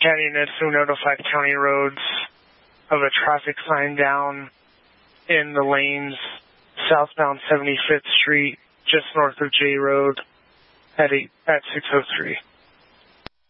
County units who notified county roads of a traffic sign down in the lanes southbound 75th Street, just north of J Road at 6:03.